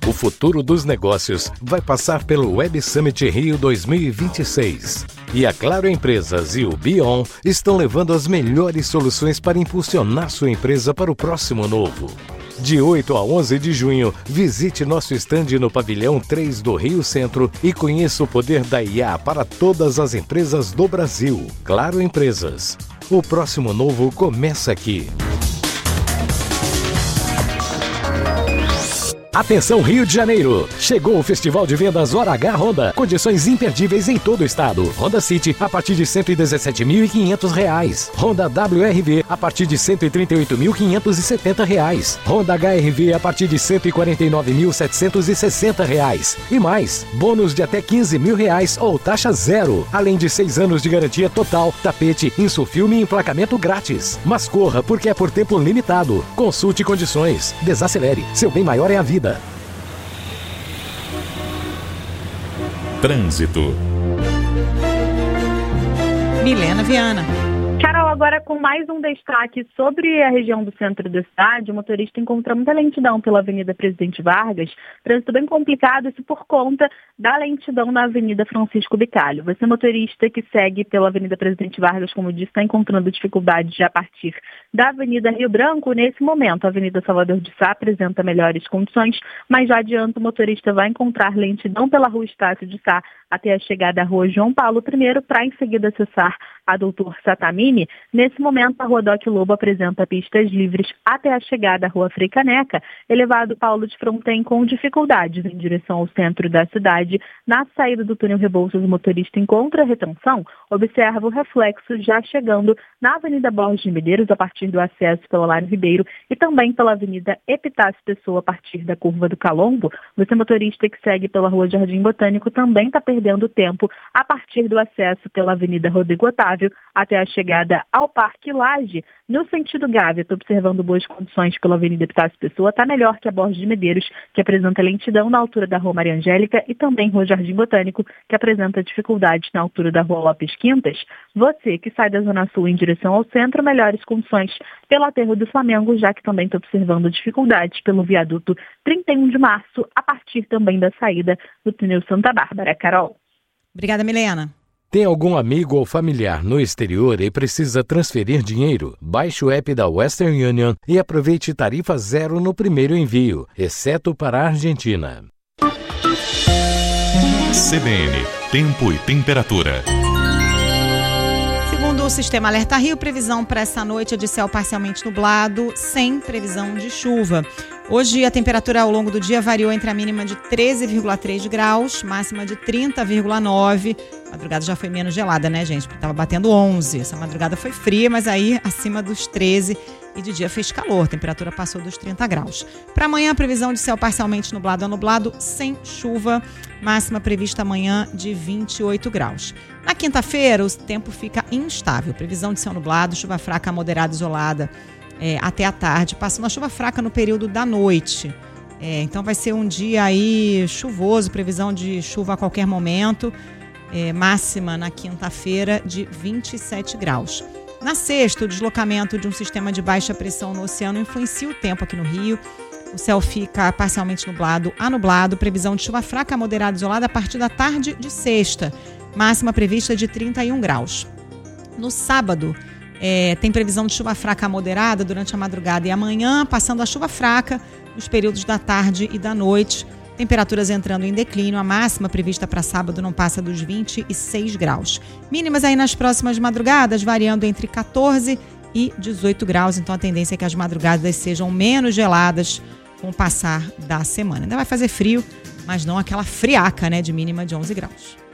O futuro dos negócios vai passar pelo Web Summit Rio 2026. E a Claro Empresas e o Bion estão levando as melhores soluções para impulsionar sua empresa para o próximo novo. De 8 a 11 de junho, visite nosso estande no Pavilhão 3 do Rio Centro e conheça o poder da IA para todas as empresas do Brasil. Claro Empresas. O próximo novo começa aqui. Atenção Rio de Janeiro! Chegou o Festival de Vendas Hora H Honda. Condições imperdíveis em todo o estado. Honda City a partir de R$ 117.500. Honda WRV a partir de R$ 138.570. Honda HRV a partir de R$ 149.760. E mais, bônus de até R$ 15.000 ou taxa zero. Além de 6 anos de garantia total, tapete, insufilme e emplacamento grátis. Mas corra, porque é por tempo limitado. Consulte condições. Desacelere. Seu bem maior é a vida. Trânsito. Milena Viana. Carol, agora com mais um destaque sobre a região do centro da cidade, o motorista encontra muita lentidão pela Avenida Presidente Vargas, trânsito bem complicado, isso por conta da lentidão na Avenida Francisco Bicalho. Você, motorista que segue pela Avenida Presidente Vargas, como disse, está encontrando dificuldades já a partir da Avenida Rio Branco. Nesse momento, a Avenida Salvador de Sá apresenta melhores condições, mas já adianta, o motorista vai encontrar lentidão pela Rua Estácio de Sá até a chegada à Rua João Paulo I, para em seguida acessar a Doutor Satamini. Nesse momento, a Rua Doc Lobo apresenta pistas livres até a chegada à Rua Frei Caneca. Elevado Paulo de Fronten com dificuldades em direção ao centro da cidade. Na saída do túnel Rebouças, o motorista encontra retenção. Observa o reflexo já chegando na Avenida Borges de Medeiros, a partir do acesso pela Lário Ribeiro, e também pela Avenida Epitácio Pessoa, a partir da Curva do Calombo. Você, motorista que segue pela Rua Jardim Botânico, também está perdendo tempo a partir do acesso pela Avenida Rodrigo Otávio até a chegada ao Parque Laje. No sentido Gávea, estou observando boas condições pela Avenida Epitácio Pessoa, está melhor que a Borges de Medeiros, que apresenta lentidão na altura da Rua Maria Angélica, e também Rua Jardim Botânico, que apresenta dificuldades na altura da Rua Lopes Quintas. Você que sai da Zona Sul em direção ao centro, melhores condições pelo aterro do Flamengo, já que também estou observando dificuldades pelo viaduto 31 de março, a partir também da saída do túnel Santa Bárbara. Carol. Obrigada, Milena. Tem algum amigo ou familiar no exterior e precisa transferir dinheiro? Baixe o app da Western Union e aproveite tarifa zero no primeiro envio, exceto para a Argentina. CBN, tempo e temperatura. Segundo o Sistema Alerta Rio, previsão para essa noite é de céu parcialmente nublado, sem previsão de chuva. Hoje a temperatura ao longo do dia variou entre a mínima de 13,3 graus, máxima de 30,9. A madrugada já foi menos gelada, né, gente? Porque estava batendo 11. Essa madrugada foi fria, mas aí acima dos 13. E de dia fez calor, a temperatura passou dos 30 graus. Para amanhã, a previsão de céu parcialmente nublado a nublado, sem chuva. Máxima prevista amanhã de 28 graus. Na quinta-feira, o tempo fica instável. Previsão de céu nublado, chuva fraca moderada isolada até a tarde. Passa uma chuva fraca no período da noite. Então vai ser um dia aí chuvoso, previsão de chuva a qualquer momento. Máxima na quinta-feira de 27 graus. Na sexta, o deslocamento de um sistema de baixa pressão no oceano influencia o tempo aqui no Rio. O céu fica parcialmente nublado a nublado. Previsão de chuva fraca moderada isolada a partir da tarde de sexta. Máxima prevista de 31 graus. No sábado, tem previsão de chuva fraca moderada durante a madrugada e amanhã, passando a chuva fraca nos períodos da tarde e da noite. Temperaturas entrando em declínio. A máxima prevista para sábado não passa dos 26 graus. Mínimas aí nas próximas madrugadas, variando entre 14 e 18 graus. Então a tendência é que as madrugadas sejam menos geladas com o passar da semana. Ainda vai fazer frio, mas não aquela friaca, né, de mínima de 11 graus.